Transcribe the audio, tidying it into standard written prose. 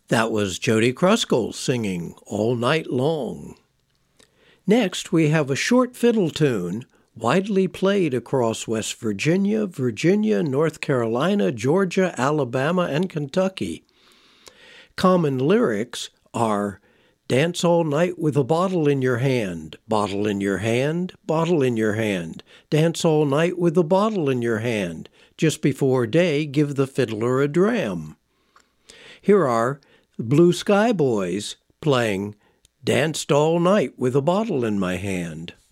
That was Jody Kruskal singing All Night Long. Next, we have a short fiddle tune widely played across West Virginia, North Carolina, Georgia, Alabama, and Kentucky. Common lyrics are dance all night with a bottle in your hand, bottle in your hand, bottle in your hand. Dance all night with a bottle in your hand. Just before day, give the fiddler a dram. Here are the Blue Sky Boys playing Danced All Night with a Bottle in My Hand.